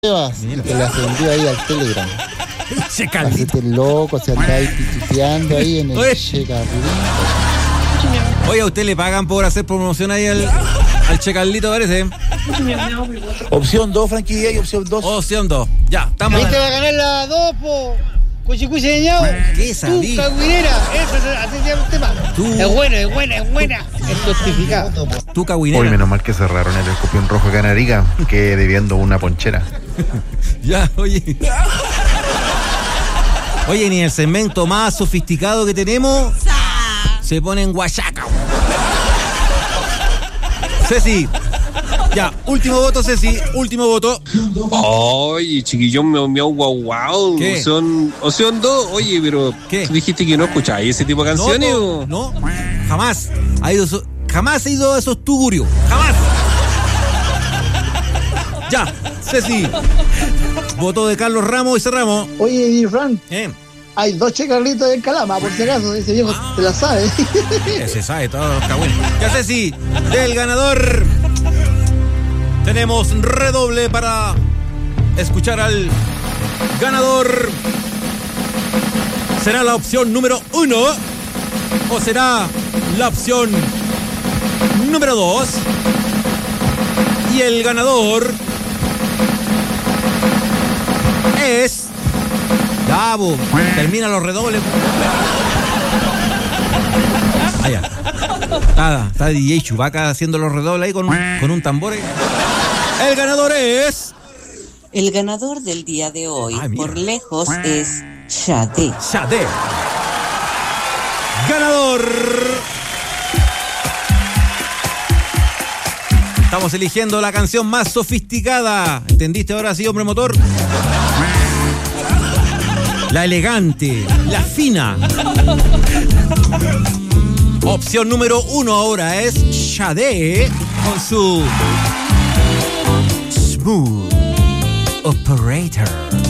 Mira. Que le ascendió ahí al Telegram. Che Carlito. Hacete el loco, se anda ahí pituteando ahí en Oye. el Che Carlito. Oye, ¿a usted le pagan por hacer promoción ahí al Che Carlito, parece? Opción 2, Frankie y opción 2. Opción 2. Ya, estamos. Ahí te va a ganar la 2, po. Cuchicuchi de ñao. ¿Qué sabí? Tu cagüinera. Así se llama el tema. Tú. Es buena. Es justificado. Tu Hoy cagüinera. menos mal que cerraron el escorpión rojo de Canarica, que debiendo una ponchera. Ya, oye. Oye, ni el segmento más sofisticado que tenemos se pone en Huachaca. Ceci. Ya, último voto, Ceci. Último voto. Oye, chiquillón, me guau. ¿Qué? Opción 2. Oye, pero ¿Qué? ¿tú dijiste que no escucháis ese tipo de canciones? No, jamás ha ido jamás he ido a esos tugurios. Jamás. Ya, Ceci. Voto de Carlos Ramos y cerramos. Oye, Di Fran, ¿Eh? hay 2 Che Carlitos en Calama, por si acaso, ese viejo te la sabe. Ya se sabe todo, está bueno. Ya, Ceci, del ganador. Tenemos redoble para escuchar al ganador. ¿Será la opción número 1 o será la opción número 2? Y el ganador es... Ya, bo, termina los redobles. Allá. Está DJ Chewbacca haciendo los redobles ahí con un tambor. El ganador es... El ganador del día de hoy, Ay, mira. por lejos, es Sade. Sade. Ganador. Estamos eligiendo la canción más sofisticada. ¿Entendiste ahora sí, hombre motor? La elegante, la fina. Opción número 1 ahora es Sade con su Smooth Operator.